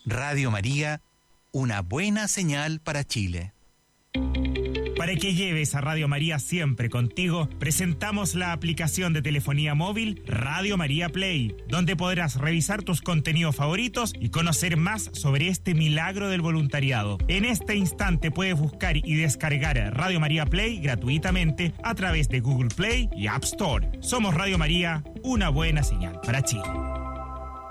Radio María, una buena señal para Chile. Para que lleves a Radio María siempre contigo, presentamos la aplicación de telefonía móvil Radio María Play, donde podrás revisar tus contenidos favoritos y conocer más sobre este milagro del voluntariado. En este instante puedes buscar y descargar Radio María Play gratuitamente a través de Google Play y App Store. Somos Radio María, una buena señal para Chile.